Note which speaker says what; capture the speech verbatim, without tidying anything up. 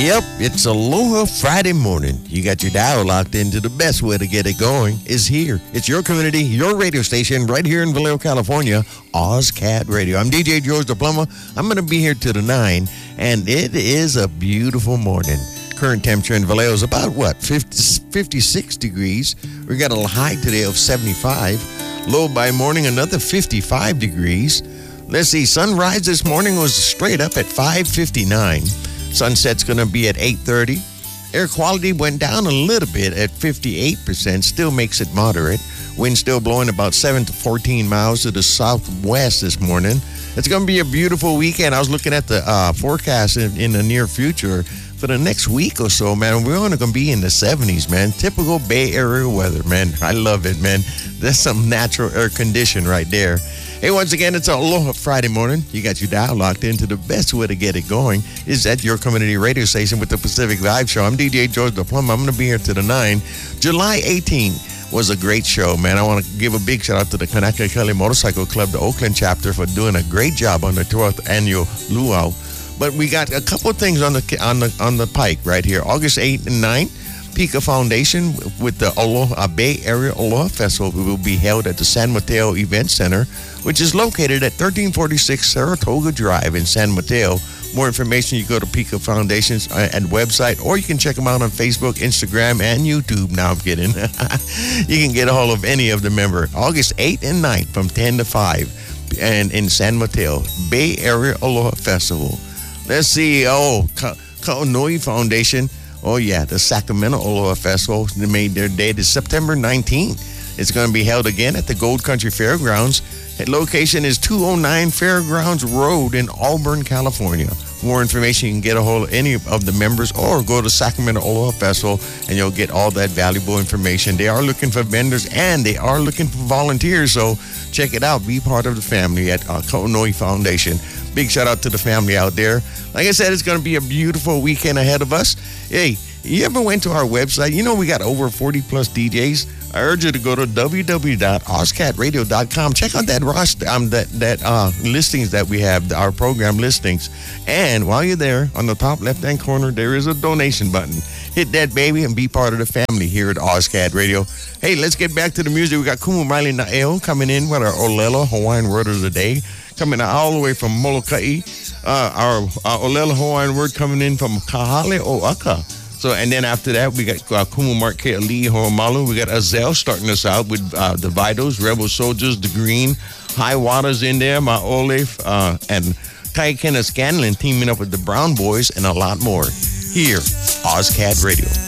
Speaker 1: Yep, it's Aloha Friday morning. You got your dial locked into the best way to get it going is here. It's your community, your radio station right here in Vallejo, California, OzCat Radio. I'm D J George the Plumber. I'm going to be here till the nine, and it is a beautiful morning. Current temperature in Vallejo is about, what, fifty, fifty-six degrees. We got a high today of seventy-five. Low by morning, another fifty-five degrees. Let's see, sunrise this morning was straight up at five fifty-nine. Sunset's going to be at eight thirty. Air quality went down a little bit at fifty-eight percent. Still makes it moderate. Wind still blowing about seven to fourteen miles to the southwest this morning. It's going to be a beautiful weekend. I was looking at the uh, forecast in, in the near future. For the next week or so, man, we're only going to be in the seventies, man. Typical Bay Area weather, man. I love it, man. That's some natural air condition right there. Hey, once again, it's Aloha Friday morning. You got your dial locked into the best way to get it going is at your community radio station with the Pacific Vibe Show. I'm D J George the Plumber. I'm going to be here to the nine. July eighteenth was a great show, man. I want to give a big shout out to the Kanaka Kelly Motorcycle Club, the Oakland chapter, for doing a great job on the twelfth annual luau. But we got a couple of things on the on the on the pike right here. August eighth and ninth. Pika Foundation with the Aloha Bay Area Aloha Festival will be held at the San Mateo Event Center, which is located at thirteen forty-six Saratoga Drive in San Mateo. More information, you go to Pika Foundation's uh, and website, or you can check them out on Facebook, Instagram, and YouTube. Now I'm kidding. You can get a hold of any of the member. August eighth and ninth from ten to five and in San Mateo, Bay Area Aloha Festival. Let's see. Oh, Ka- Kaunoi Foundation. Oh, yeah, the Sacramento Aloha Festival. They made their date is September nineteenth. It's going to be held again at the Gold Country Fairgrounds. The location is two oh nine Fairgrounds Road in Auburn, California. More information, you can get a hold of any of the members or go to Sacramento Aloha Festival and you'll get all that valuable information. They are looking for vendors and they are looking for volunteers, so check it out. Be part of the family at uh, Kaunoi Foundation. Big shout out to the family out there. Like I said, it's going to be a beautiful weekend ahead of us. Hey, you ever went to our website? You know we got over forty plus D Js. I urge you to go to w w w dot ozcat radio dot com. Check out that roster, um, that that uh, listings that we have, our program listings. And while you're there, on the top left-hand corner, there is a donation button. Hit that, baby, and be part of the family here at OzCat Radio. Hey, let's get back to the music. We got Kumu Miley Na'eo coming in with our Olelo Hawaiian Word of the Day. Coming out all the way from Molokai. Uh, our, our Olelo Hawaiian Word coming in from Kahale O'aka. So, and then after that, we got uh, Kumu Mark Ke'ali'i Ho'omalu. We got Azel starting us out with uh, the Vitos, Rebel Soldiers, The Green, High Waters in there, Ma'ole, uh, and Kaikena Scanlon teaming up with the Brown Boys and a lot more. Here, OzCat Radio.